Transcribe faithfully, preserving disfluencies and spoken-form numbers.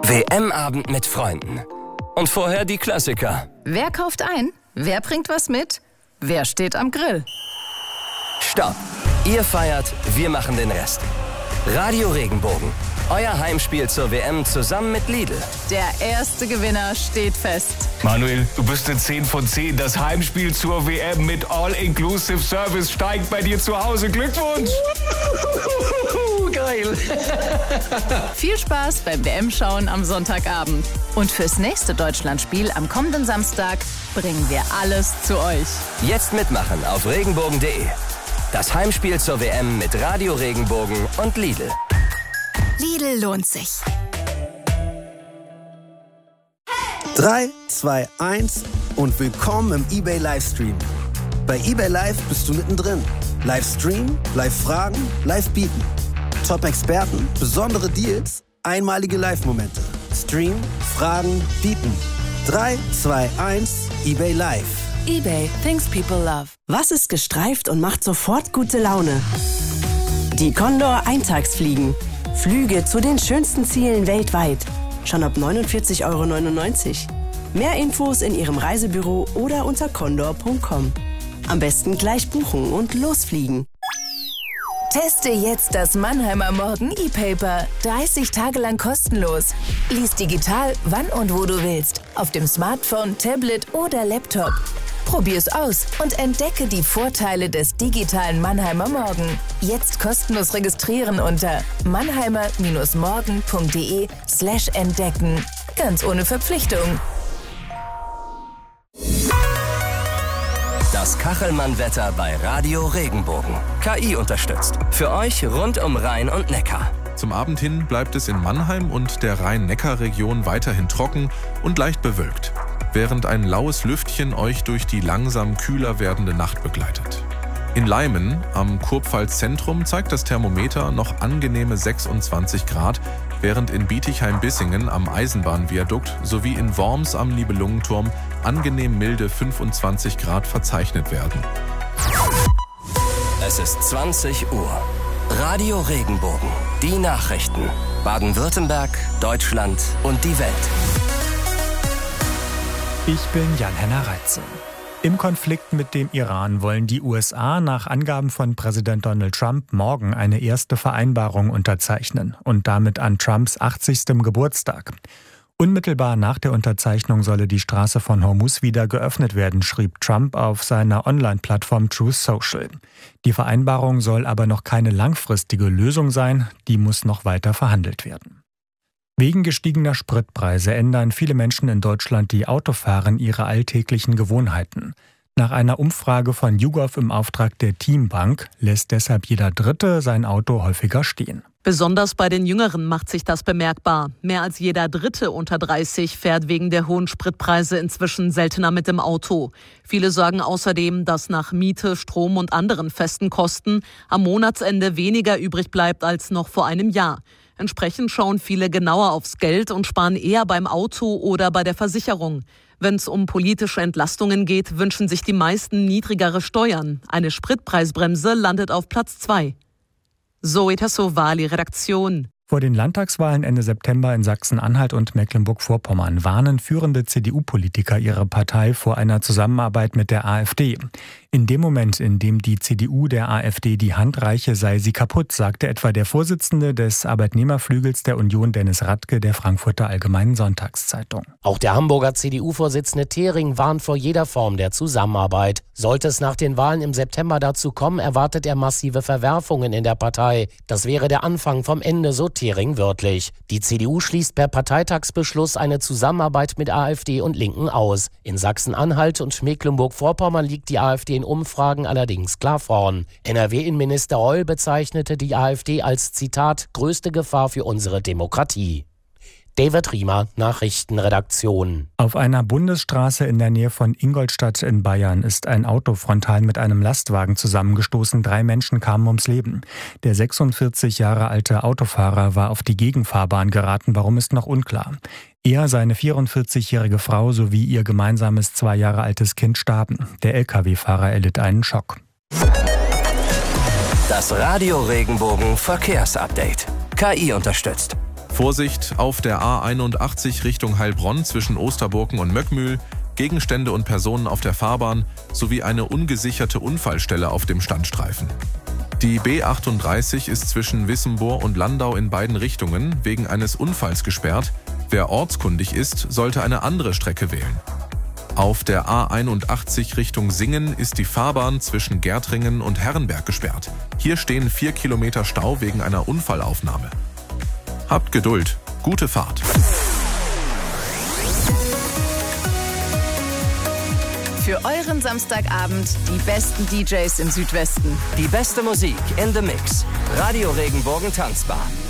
W M-Abend mit Freunden. Und vorher die Klassiker. Wer kauft ein? Wer bringt was mit? Wer steht am Grill? Stopp! Ihr feiert, wir machen den Rest. Radio Regenbogen. Euer Heimspiel zur W M zusammen mit Lidl. Der erste Gewinner steht fest. Manuel, du bist eine zehn von zehn. Das Heimspiel zur W M mit All-Inclusive Service steigt bei dir zu Hause. Glückwunsch! Geil! Viel Spaß beim W M-Schauen am Sonntagabend. Und fürs nächste Deutschlandspiel am kommenden Samstag bringen wir alles zu euch. Jetzt mitmachen auf regenbogen punkt de. Das Heimspiel zur W M mit Radio Regenbogen und Lidl. Lidl lohnt sich. drei, zwei, eins und willkommen im eBay Livestream. Bei eBay Live bist du mittendrin. Livestream, Live-Fragen, Live-Bieten. Top-Experten, besondere Deals, einmalige Live-Momente. Stream, Fragen, Bieten. drei, zwei, eins, eBay Live. eBay, things people love. Was ist gestreift und macht sofort gute Laune? Die Condor Eintagsfliegen. Flüge zu den schönsten Zielen weltweit. Schon ab neunundvierzig Euro neunundneunzig. Mehr Infos in Ihrem Reisebüro oder unter condor punkt com. Am besten gleich buchen und losfliegen. Teste jetzt das Mannheimer Morgen E-Paper. dreißig Tage lang kostenlos. Lies digital, wann und wo du willst. Auf dem Smartphone, Tablet oder Laptop. Probier's aus und entdecke die Vorteile des digitalen Mannheimer Morgen. Jetzt kostenlos registrieren unter mannheimer-morgen punkt de slash entdecken. Ganz ohne Verpflichtung. Das Kachelmann-Wetter bei Radio Regenbogen. K I unterstützt. Für euch rund um Rhein und Neckar. Zum Abend hin bleibt es in Mannheim und der Rhein-Neckar-Region weiterhin trocken und leicht bewölkt, während ein laues Lüftchen euch durch die langsam kühler werdende Nacht begleitet. In Leimen am Kurpfalz-Zentrum zeigt das Thermometer noch angenehme sechsundzwanzig Grad, während in Bietigheim-Bissingen am Eisenbahnviadukt sowie in Worms am Nibelungenturm angenehm milde fünfundzwanzig Grad verzeichnet werden. Es ist zwanzig Uhr. Radio Regenbogen. Die Nachrichten. Baden-Württemberg, Deutschland und die Welt. Ich bin Jan-Henner Reitze. Im Konflikt mit dem Iran wollen die U S A nach Angaben von Präsident Donald Trump morgen eine erste Vereinbarung unterzeichnen und damit an Trumps achtzigstem Geburtstag. Unmittelbar nach der Unterzeichnung solle die Straße von Hormuz wieder geöffnet werden, schrieb Trump auf seiner Online-Plattform Truth Social. Die Vereinbarung soll aber noch keine langfristige Lösung sein, die muss noch weiter verhandelt werden. Wegen gestiegener Spritpreise ändern viele Menschen in Deutschland, die Auto fahren, ihre alltäglichen Gewohnheiten. Nach einer Umfrage von YouGov im Auftrag der Teambank lässt deshalb jeder Dritte sein Auto häufiger stehen. Besonders bei den Jüngeren macht sich das bemerkbar. Mehr als jeder Dritte unter dreißig fährt wegen der hohen Spritpreise inzwischen seltener mit dem Auto. Viele sagen außerdem, dass nach Miete, Strom und anderen festen Kosten am Monatsende weniger übrig bleibt als noch vor einem Jahr. Entsprechend schauen viele genauer aufs Geld und sparen eher beim Auto oder bei der Versicherung. Wenn es um politische Entlastungen geht, wünschen sich die meisten niedrigere Steuern. Eine Spritpreisbremse landet auf Platz zwei. Zoe Tassovali, Redaktion. Vor den Landtagswahlen Ende September in Sachsen-Anhalt und Mecklenburg-Vorpommern warnen führende C D U-Politiker ihre Partei vor einer Zusammenarbeit mit der AfD. In dem Moment, in dem die C D U der AfD die Hand reiche, sei sie kaputt, sagte etwa der Vorsitzende des Arbeitnehmerflügels der Union, Dennis Radke, der Frankfurter Allgemeinen Sonntagszeitung. Auch der Hamburger C D U-Vorsitzende Thering warnt vor jeder Form der Zusammenarbeit. Sollte es nach den Wahlen im September dazu kommen, erwartet er massive Verwerfungen in der Partei. Das wäre der Anfang vom Ende, so Thering wörtlich. Die C D U schließt per Parteitagsbeschluss eine Zusammenarbeit mit AfD und Linken aus. In Sachsen-Anhalt und Mecklenburg-Vorpommern liegt die AfD in Umfragen allerdings klar vorn. N R W-Innenminister Reul bezeichnete die AfD als, Zitat, größte Gefahr für unsere Demokratie. David Riemer, Nachrichtenredaktion. Auf einer Bundesstraße in der Nähe von Ingolstadt in Bayern ist ein Auto frontal mit einem Lastwagen zusammengestoßen. Drei Menschen kamen ums Leben. Der sechsundvierzig Jahre alte Autofahrer war auf die Gegenfahrbahn geraten. Warum, ist noch unklar. Er, seine vierundvierzigjährige Frau sowie ihr gemeinsames zwei Jahre altes Kind starben. Der L K W-Fahrer erlitt einen Schock. Das Radio Regenbogen Verkehrsupdate. K I unterstützt. Vorsicht auf der A einundachtzig Richtung Heilbronn zwischen Osterburken und Möckmühl, Gegenstände und Personen auf der Fahrbahn sowie eine ungesicherte Unfallstelle auf dem Standstreifen. Die B achtunddreißig ist zwischen Wissembourg und Landau in beiden Richtungen wegen eines Unfalls gesperrt. Wer ortskundig ist, sollte eine andere Strecke wählen. Auf der A einundachtzig Richtung Singen ist die Fahrbahn zwischen Gärtringen und Herrenberg gesperrt. Hier stehen vier Kilometer Stau wegen einer Unfallaufnahme. Habt Geduld, gute Fahrt. Für euren Samstagabend die besten D Js im Südwesten. Die beste Musik in the Mix. Radio Regenbogen tanzbar.